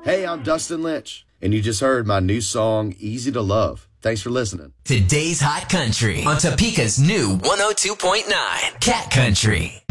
Hey, I'm Dustin Lynch, and you just heard my new song, Easy to Love. Thanks for listening. Today's Hot Country on Topeka's new 102.9 Cat Country.